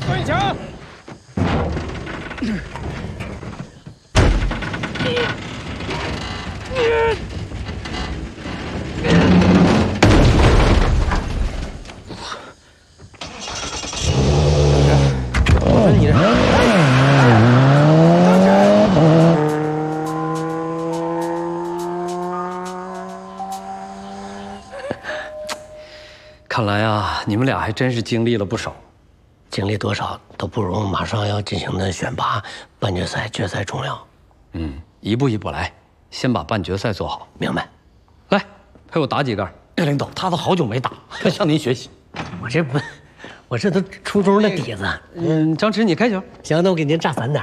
蹲下！ 你这。 看来啊，你们俩还真是经历了不少， 经历多少都不如马上要进行的选拔、半决赛、决赛重要。 一步一步来，先把半决赛做好。 明白。 来，陪我打几杆。 领导，他都好久没打，要向您学习。 我这都初中的底子。 张弛，你开球。 行，那我给您炸散点。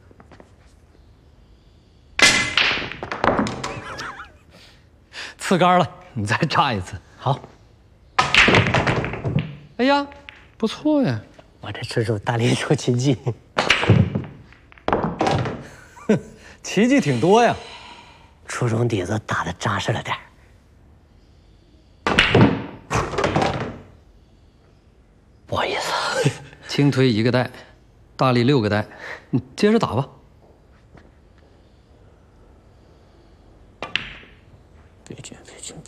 刺杆了，你再炸一次。 好。 哎呀，不错呀！ 我这出手大力出奇迹， 奇迹挺多呀。 初中底子打得扎实了点。不好意思， 轻推1个带，大力6个带，你接着打吧。 别进！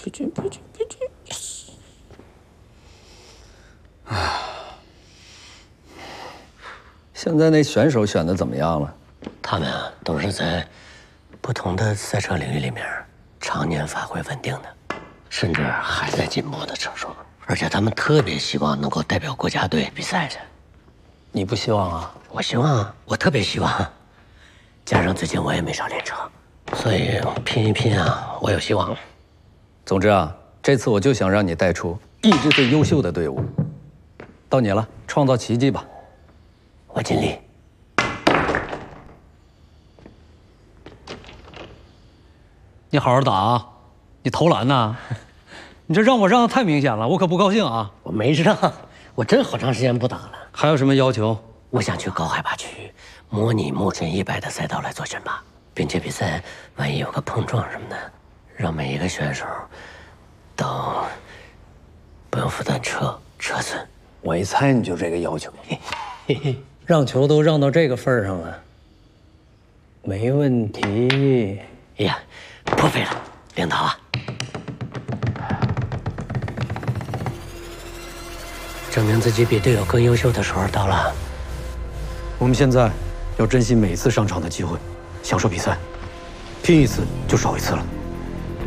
现在那选手选的怎么样了？ 他们啊，都是在不同的赛车领域里面常年发挥稳定的，甚至还在进步的车手，而且他们特别希望能够代表国家队比赛去。 你不希望啊？ 我希望啊，我特别希望。加上最近我也没少练车，所以拼一拼啊，我有希望。 总之啊，这次我就想让你带出一支最优秀的队伍。到你了，创造奇迹吧！ 我尽力。 你好好打啊！你投篮呢？你这让我让的太明显了，我可不高兴啊！ 我没让，我真好长时间不打了。 还有什么要求？ 我想去高海拔区域，模拟木准100的赛道来做选拔，并且比赛万一有个碰撞什么的，让每一个选手都不用负担车损。 我一猜你就这个要求。让球都让到这个份儿上了，没问题。 哎呀，破费了，领导啊！证明自己比队友更优秀的时候到了。 我们现在要珍惜每一次上场的机会，享受比赛，拼一次就少一次了。